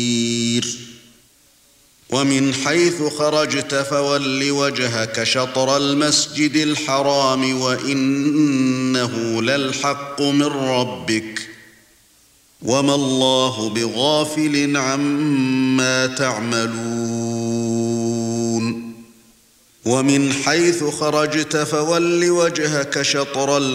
ومن حيث خرجت فول وجهك شطر المسجد الحرام وإنه للحق من ربك وما الله بغافل عما تعملون ومن حيث خرجت فول وجهك شطر